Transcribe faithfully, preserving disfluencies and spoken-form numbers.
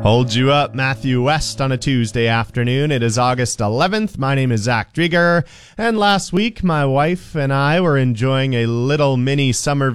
Hold you up, Matthew West, on a Tuesday afternoon. It is August eleventh. My name is Zach Drieger, and last week my wife and I were enjoying a little mini summer